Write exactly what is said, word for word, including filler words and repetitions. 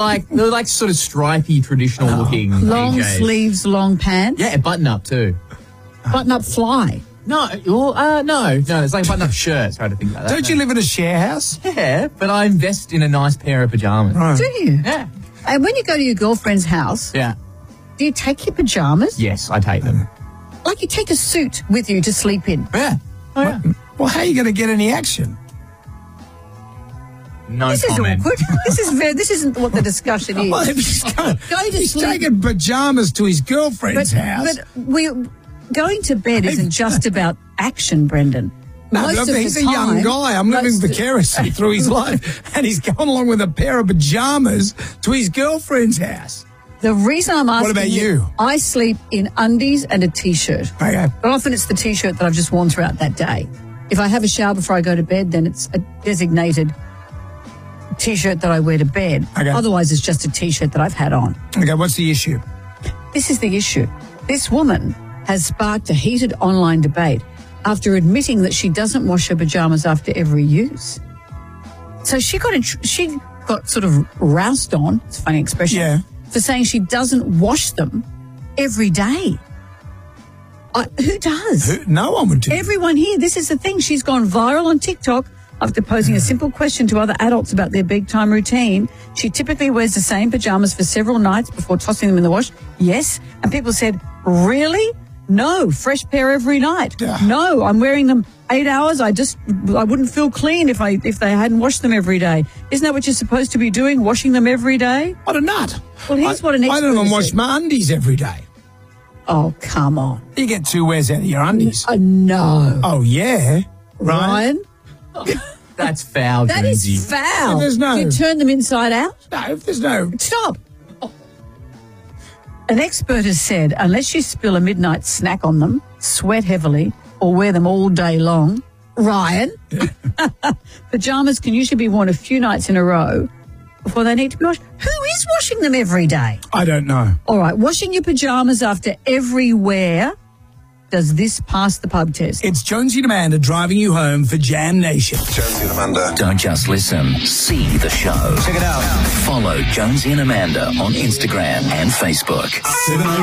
Like, they're like sort of stripy, traditional oh. looking long P Js. Sleeves, long pants. Yeah, button up too. Button up fly. No, well, uh, no, no. It's like button up shirts. Trying to think about that. Don't no. you live in a share house? Yeah, but I invest in a nice pair of pajamas. Right. Do you? Yeah. And when you go to your girlfriend's house, Yeah. do you take your pajamas? Yes, I take them. Like you take a suit with you to sleep in. Yeah. Oh, yeah. Well, how are you going to get any action? No This comment. is awkward. This is very, this isn't what the discussion is. Well, if he's going, Go to he's sleep. taking pajamas to his girlfriend's but, house. but we going to bed isn't just about action, Brendan. No, Most but of he's the a young time- guy. I'm living most- vicariously through his life, and he's going along with a pair of pajamas to his girlfriend's house. The reason I'm asking about you? I sleep in undies and a T-shirt. Okay. But often it's the T-shirt that I've just worn throughout that day. If I have a shower before I go to bed, then it's a designated T-shirt that I wear to bed. Okay. Otherwise, it's just a T-shirt that I've had on. Okay, what's the issue? This is the issue. This woman has sparked a heated online debate after admitting that she doesn't wash her pajamas after every use. So she got in, she got sort of roused on, it's a funny expression, Yeah. for saying she doesn't wash them every day. I, who does? Who, no one would do. Everyone here, this is the thing. She's gone viral on TikTok after posing a simple question to other adults about their bedtime routine. She typically wears the same pajamas for several nights before tossing them in the wash. Yes. And people said, really? No, fresh pair every night. Yeah. No, I'm wearing them eight hours. I just, I wouldn't feel clean if I, if they hadn't washed them every day. Isn't that what you're supposed to be doing? Washing them every day? What a nut. Well, here's I, what an I expert don't even has wash said. my undies every day. Oh, come on. You get two wears out of your undies. Uh, no. Oh, yeah. Right? Ryan? That's foul, That Jonesy. is foul. If there's no- You turn them inside out? No, if there's no... Stop. An expert has said unless you spill a midnight snack on them, sweat heavily, or wear them all day long, Ryan, pajamas can usually be worn a few nights in a row before they need to be washed. Who is washing them every day? I don't know. All right, washing your pajamas after every wear. Does this pass the pub test? It's Jonesy and Amanda driving you home for Jam Nation. Jonesy and Amanda. Don't just listen, see the show. Check it out. Follow Jonesy and Amanda on Instagram and Facebook.